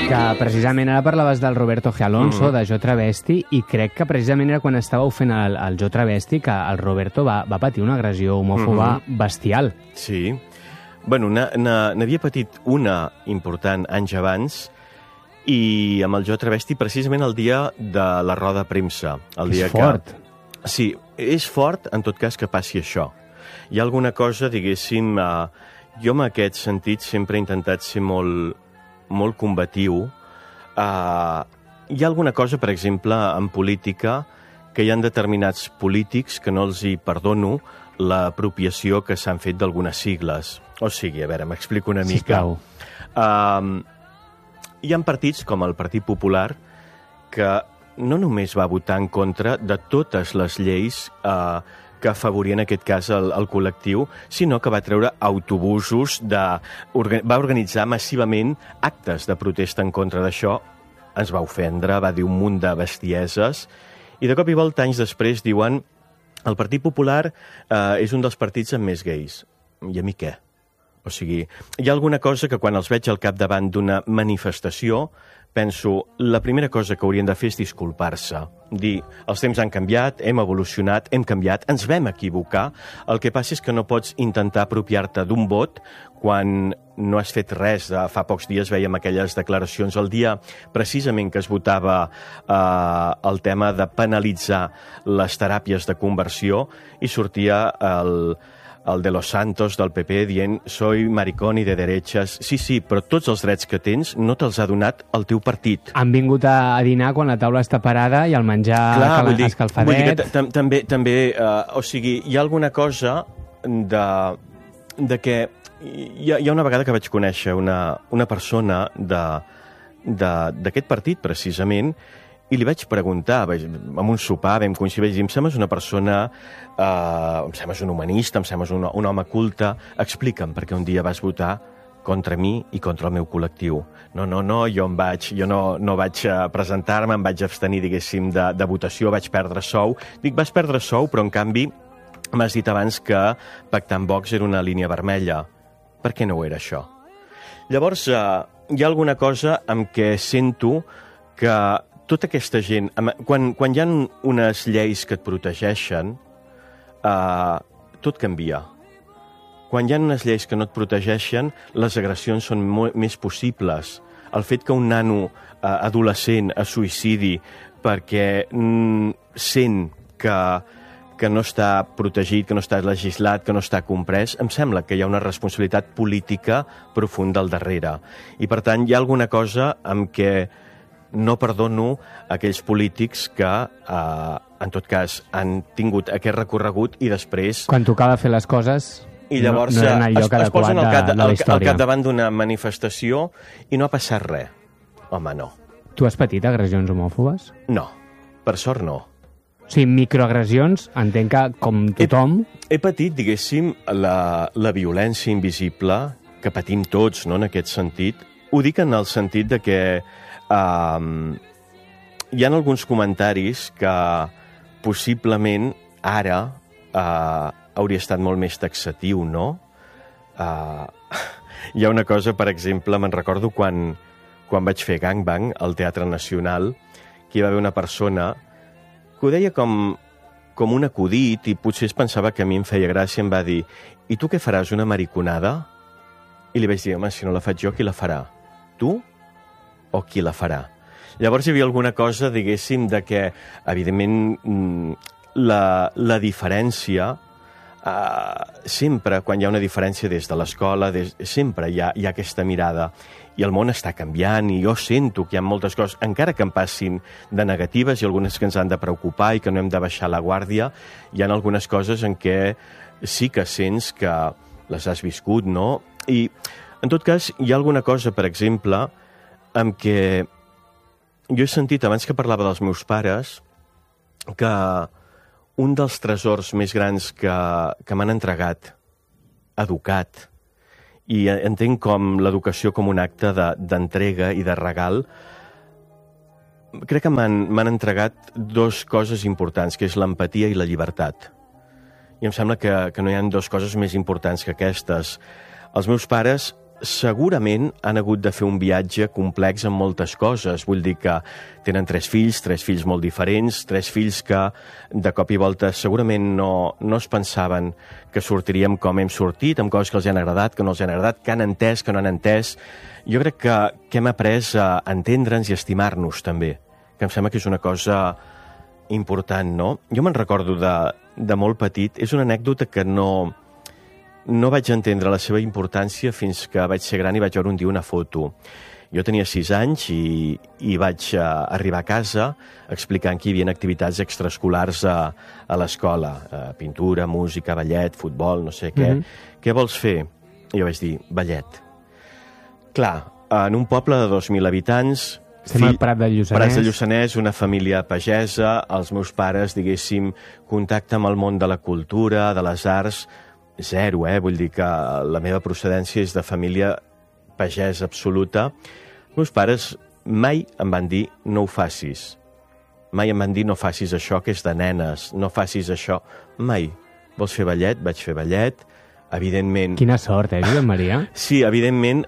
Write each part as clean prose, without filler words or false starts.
Que precisament ara parlaves del Roberto G. Alonso, de Jo Travesti, i crec que precisament era quan estàveu fent el Jo Travesti que el Roberto va patir una agressió homòfoba bestial. Sí. Bueno, n'havia patit una important anys abans, i amb el Jo Travesti precisament el dia de la roda de premsa. És fort. Sí, és fort en tot cas que passi això. Hi ha alguna cosa, diguéssim, jo en aquest sentit sempre he intentat ser molt combatiu. Hi ha alguna cosa, per exemple, en política, que hi ha determinats polítics que no els hi perdono l'apropiació que s'han fet d'algunes sigles. O sigui, a veure, m'explico una mica. Sisplau. Hi ha partits com el Partit Popular que no només va votar en contra de totes les lleis que afavorien, en aquest cas, el col·lectiu, sinó que va treure autobusos, va organitzar massivament actes de protesta en contra d'això, ens va ofendre, va dir un munt de bestieses, i de cop i volta, anys després, diuen el Partit Popular és un dels partits amb més gais. I a mi què? O sigui, hi ha alguna cosa que quan els veig al capdavant d'una manifestació penso, la primera cosa que haurien de fer és disculpar-se. Dir, els temps han canviat, hem evolucionat, hem canviat, ens vam equivocar. El que passa és que no pots intentar apropiar-te d'un vot quan no has fet res. Fa pocs dies veiem aquelles declaracions el dia precisament que es votava el tema de penalitzar les teràpies de conversió i sortia el de los Santos del PP dient soy maricón y de derechas. Sí, però tots els drets que tens no te'ls ha donat el teu partit. Han vingut a dinar quan la taula està parada i el menjar escalfadet. Vull dir que també, o sigui, hi ha alguna cosa de que hi ha una vegada que vaig conèixer una persona d'aquest partit, precisament, i li vaig preguntar, en un sopar, vam coincidir, em sembles una persona, em sembles un humanista, em sembles un home culte, explica'm per què un dia vas votar contra mi i contra el meu col·lectiu. No, jo no vaig presentar-me, em vaig abstenir, diguéssim, de votació, vaig perdre sou. Dic, vas perdre sou, però en canvi m'has dit abans que pactar amb Vox era una línia vermella. Per què no ho era això? Llavors, hi ha alguna cosa amb què sento que tota aquesta gent, quan hi ha unes lleis que et protegeixen, tot canvia. Quan hi ha unes lleis que no et protegeixen, les agressions són més possibles. El fet que un nano adolescent es suïcidi perquè sent que no està protegit, que no està legislat, que no està comprès, em sembla que hi ha una responsabilitat política profunda al darrere. I, per tant, hi ha alguna cosa amb què no perdono aquells polítics que, en tot cas, han tingut aquest recorregut i després... Quan tocava fer les coses, i llavors no eren el lloc es posen al història. capdavant d'una manifestació i no ha passat res. Home, no. Tu has patit agressions homòfobes? No, per sort no. O sigui, microagressions, entenc que, com tothom... He patit, diguéssim, la violència invisible que patim tots, no?, en aquest sentit. Ho dic en el sentit de que hi ha alguns comentaris que possiblement ara hauria estat molt més taxatiu, no? Hi ha una cosa, per exemple, me'n recordo quan vaig fer Gangbang al Teatre Nacional, que hi va haver una persona que ho deia com un acudit i potser es pensava que a mi em feia gràcia, em va dir, i tu què faràs, una mariconada? I li vaig dir, home, si no la faig jo, qui la farà? Tu o qui la farà? Llavors hi havia alguna cosa, diguéssim, de que, evidentment, la diferència, sempre, quan hi ha una diferència des de l'escola, sempre hi ha aquesta mirada. I el món està canviant, i jo sento que hi ha moltes coses, encara que em passin de negatives i algunes que ens han de preocupar i que no hem de baixar la guàrdia, hi ha algunes coses en què sí que sents que les has viscut, no? I, en tot cas, hi ha alguna cosa, per exemple, amb què jo he sentit, abans que parlava dels meus pares, que un dels tresors més grans que m'han entregat, educat, i entenc com l'educació com un acte d'entrega i de regal, crec que m'han entregat dues coses importants, que és l'empatia i la llibertat. I em sembla que no hi ha dues coses més importants que aquestes. Els meus pares segurament han hagut de fer un viatge complex en moltes coses. Vull dir que tenen 3 fills molt diferents, 3 fills que de cop i volta segurament no es pensaven que sortiríem com hem sortit, amb coses que els han agradat, que no els han agradat, que han entès, que no han entès. Jo crec que hem après a entendre'ns i estimar-nos també, que em sembla que és una cosa important, no? Jo me'n recordo de molt petit, és una anècdota que no vaig entendre la seva importància fins que vaig ser gran i vaig veure un dia una foto. Jo tenia 6 anys i vaig arribar a casa explicant que hi havia activitats extraescolars a l'escola. Pintura, música, ballet, futbol, no sé què. Què vols fer? I jo vaig dir, ballet. Clar, en un poble de 2.000 habitants... Estem al Prat del Lluçanès. Prat del Lluçanès, una família pagesa, els meus pares, diguéssim, contacte amb el món de la cultura, de les arts... Zero, vull dir que la meva procedència és de família pagesa absoluta. Els meus pares mai em van dir no ho facis. Mai em van dir no facis això, que és de nenes, no facis això. Mai. Vols fer ballet? Vaig fer ballet. Evidentment... Quina sort, Josep Maria? Sí, evidentment,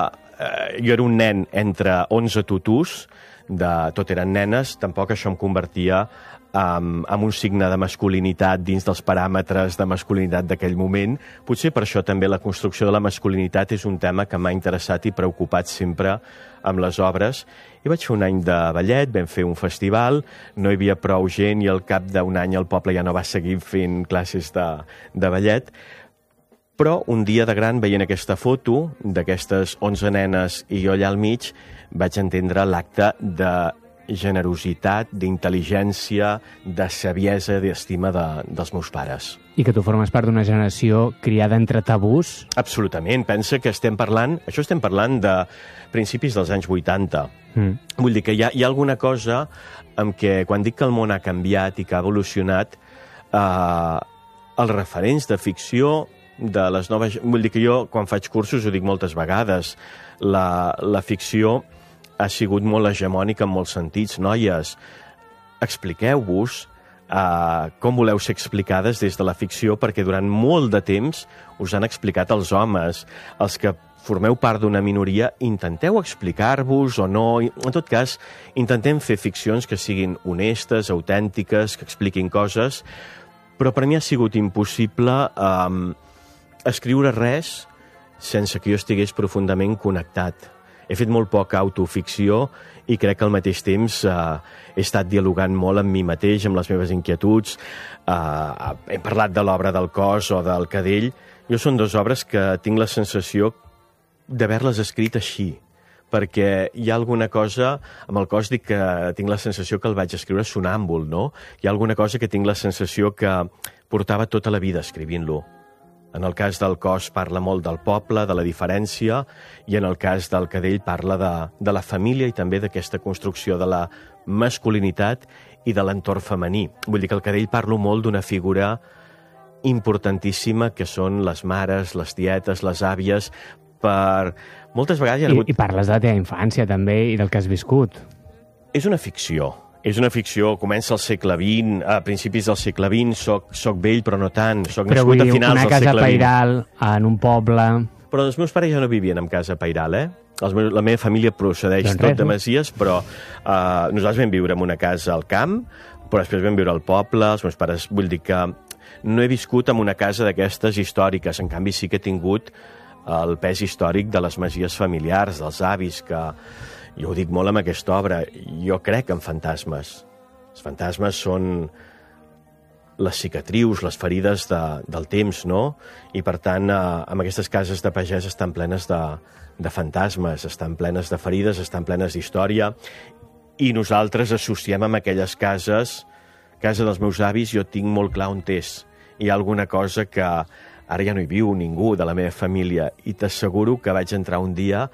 jo era un nen entre 11 tutús, tot eren nenes, tampoc això em convertia amb un signe de masculinitat dins dels paràmetres de masculinitat d'aquell moment. Potser per això també la construcció de la masculinitat és un tema que m'ha interessat i preocupat sempre amb les obres. I vaig fer un any de ballet, vam fer un festival, no hi havia prou gent i al cap d'un any el poble ja no va seguir fent classes de ballet. Però un dia de gran, veient aquesta foto d'aquestes 11 nenes i jo allà al mig, vaig entendre l'acte de generositat, d'intel·ligència, de saviesa, d'estima dels meus pares. I que tu formes part d'una generació criada entre tabús? Absolutament. Pensa que estem parlant de principis dels anys 80. Vull dir que hi ha alguna cosa amb què, quan dic que el món ha canviat i que ha evolucionat, els referents de ficció de les noves... Vull dir que jo, quan faig cursos, ho dic moltes vegades, la ficció ha sigut molt hegemònica en molts sentits. Noies, expliqueu-vos com voleu ser explicades des de la ficció, perquè durant molt de temps us han explicat els homes. Els que formeu part d'una minoria, intenteu explicar-vos o no. En tot cas, intentem fer ficcions que siguin honestes, autèntiques, que expliquin coses, però per mi ha sigut impossible escriure res sense que jo estigués profundament connectat. He fet molt poca autoficció i crec que al mateix temps he estat dialogant molt amb mi mateix, amb les meves inquietuds. Hem parlat de l'obra del Cos o del Cadell. Jo són 2 obres que tinc la sensació d'haver-les escrit així, perquè hi ha alguna cosa, amb el Cos dic que tinc la sensació que el vaig escriure sonàmbul, no? Hi ha alguna cosa que tinc la sensació que portava tota la vida escrivint-lo. En el cas del Cos parla molt del poble, de la diferència, i en el cas del Cadell parla de la família i també d'aquesta construcció de la masculinitat i de l'entorn femení. Vull dir que el Cadell parlo molt d'una figura importantíssima que són les mares, les tietes, les àvies, per... Moltes vegades hi ha hagut... I parles de la teva infància també i del que has viscut. És una ficció. És una ficció, comença al segle XX, a principis del segle XX, soc vell però no tant, soc nascut a finals del segle XX. Una casa pairal en un poble... Però els meus pares ja no vivien en casa pairal, La meva família procedeix tot de masies, però nosaltres vam viure en una casa al camp, però després vam viure al poble, els meus pares... Vull dir que no he viscut en una casa d'aquestes històriques, en canvi sí que he tingut el pes històric de les masies familiars, dels avis, que... Jo ho dic molt amb aquesta obra, jo crec en fantasmes. Els fantasmes són les cicatrius, les ferides del temps, no? I per tant, amb aquestes cases de pagès estan plenes de fantasmes, estan plenes de ferides, estan plenes d'història, i nosaltres associem amb aquelles cases, casa dels meus avis, jo tinc molt clar on és. Hi ha alguna cosa que ara ja no hi viu ningú de la meva família, i t'asseguro que vaig entrar un dia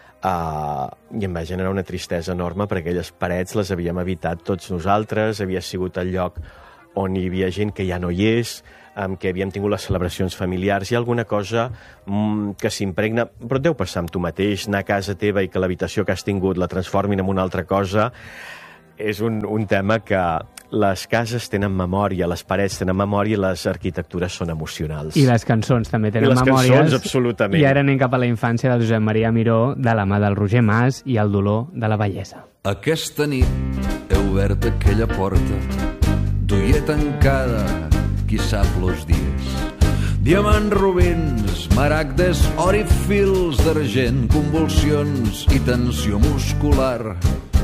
i em va generar una tristesa enorme perquè aquelles parets les havíem habitat tots nosaltres, havia sigut el lloc on hi havia gent que ja no hi és, amb què havíem tingut les celebracions familiars. Hi ha alguna cosa que s'impregna, però et deu passar amb tu mateix, anar a casa teva i que l'habitació que has tingut la transformin en una altra cosa, és un tema que les cases tenen memòria, les parets tenen memòria i les arquitectures són emocionals. I les cançons també tenen memòries. I les cançons, absolutament. I ara anem cap a la infància del Josep Maria Miró, de la mà del Roger Mas i el dolor de la bellesa. Aquesta nit he obert aquella porta, duia tancada, qui sap los dies. Diamants, rubins, maragdes, or i fils d'argent, convulsions i tensió muscular.